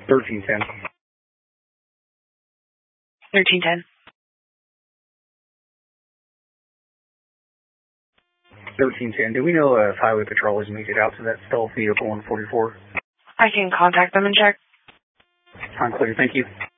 1310. 1310. 1310. Do we know if Highway Patrol has made it out to that stealth vehicle on 44? I can contact them and check. Unclear. Thank you.